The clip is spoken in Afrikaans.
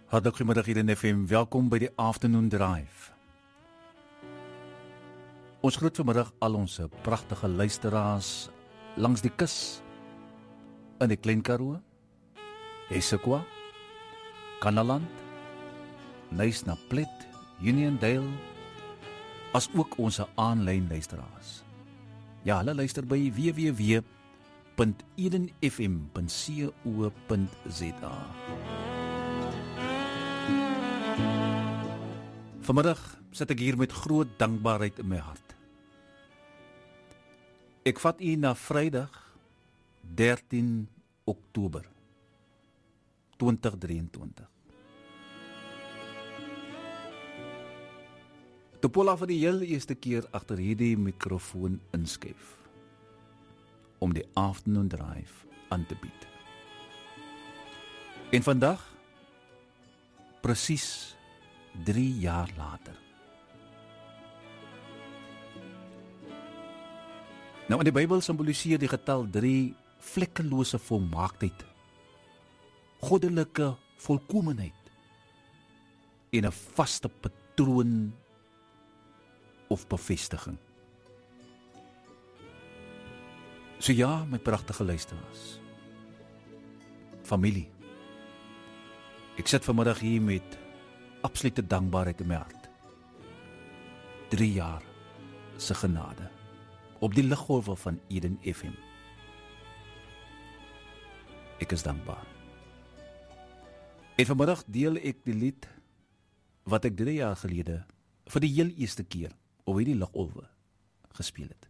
Hartlik goeiemiddag hier in FM, welkom by die Afternoon Drive. Ons groet vanmiddag al ons pragtige luisteraars langs die kus, in die Klein Karoo, Hessequa, Kannaland, Nys-na-Plet, Uniondale, as ook ons aanlyn luisteraars. Ja, hulle luister by www.edenfm.co.za. Vanmiddag sit ek hier met groot dankbaarheid in my hart. Ek vat u na Vrydag 13 Oktober 2023. Topola vir die heel eerste keer agter hierdie mikrofoon inskuif om die Afternoon Drive aan te bied. En vandag, presies 3 jaar later. Nou in die Bybel simboliseer die getal 3 vlekkelose volmaaktheid, goddelike volkomenheid en 'n vaste patroon of bevestiging. So ja, my pragtige luisteraars, familie, ek sit vanmiddag hier met absolute dankbaarheid in my hart. 3 jaar se genade op die liggolwe van Eden FM. Ek is dankbaar. En vanmiddag deel ek die lied wat ek 3 jaar gelede vir die heel eerste keer op hierdie liggolwe gespeel het.